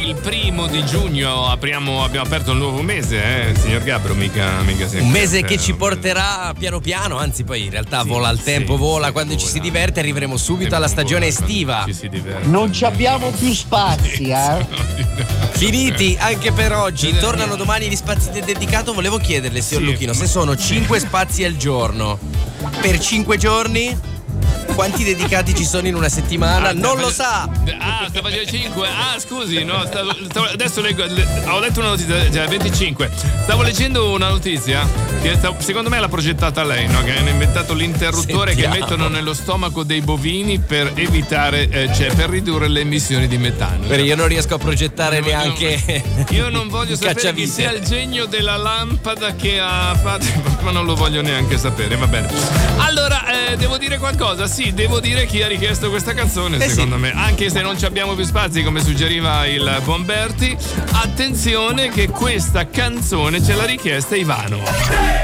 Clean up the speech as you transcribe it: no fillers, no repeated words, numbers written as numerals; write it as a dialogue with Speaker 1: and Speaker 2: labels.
Speaker 1: il 1 giugno abbiamo aperto un nuovo mese, signor Gabbro, mica
Speaker 2: un mese che ci porterà piano piano, anzi poi in realtà vola il tempo, vola, quando ci si diverte arriveremo subito alla stagione estiva.
Speaker 1: Ci si diverte.
Speaker 3: Non ci abbiamo più spazi,
Speaker 2: Finiti anche per oggi. Tornano domani gli spazi del dedicato. Volevo chiederle, signor Luchino, se sono 5 spazi al giorno per 5 giorni, quanti dedicati ci sono in una settimana? Non lo sa.
Speaker 1: Sta facendo 5. Scusi, no, adesso leggo. Ho letto una notizia, cioè 25. Stavo leggendo una notizia che secondo me l'ha progettata lei, no? Che hanno inventato l'interruttore che mettono nello stomaco dei bovini per evitare, per ridurre le emissioni di metano.
Speaker 2: Io non riesco a progettare neanche.
Speaker 1: Io non voglio sapere chi sia il genio della lampada che ha fatto, ma non lo voglio neanche sapere, va bene. Allora, devo dire qualcosa? Sì, devo dire chi ha richiesto questa canzone, secondo me, anche se non ci abbiamo più spazi come suggeriva il buon Berti. Attenzione che questa canzone ce l'ha richiesta Ivano.